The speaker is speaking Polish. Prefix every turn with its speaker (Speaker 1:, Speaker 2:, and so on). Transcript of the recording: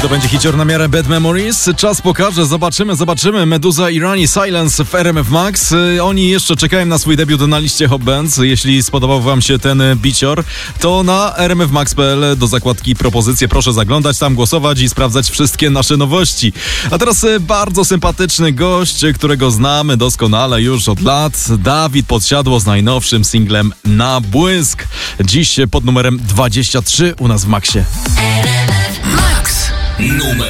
Speaker 1: to będzie hicior na miarę Bad Memories? Czas pokaże, zobaczymy. Meduza i Rani Silence w RMF Max. Oni jeszcze czekają na swój debiut na liście Hot Bands. Jeśli spodobał wam się ten bicior, to na rmfmax.pl do zakładki propozycje proszę zaglądać, tam głosować i sprawdzać wszystkie nasze nowości. A teraz bardzo sympatyczny gość, którego znamy doskonale już od lat. Dawid Podsiadło z najnowszym singlem Na Błysk. Dziś pod numerem 23 u nas w Maxie.
Speaker 2: Max numer